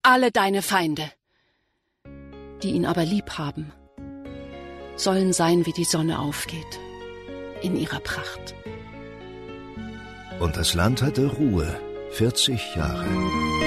alle deine Feinde. Die ihn aber lieb haben, sollen sein, wie die Sonne aufgeht, in ihrer Pracht. Und das Land hatte Ruhe 40 Jahre.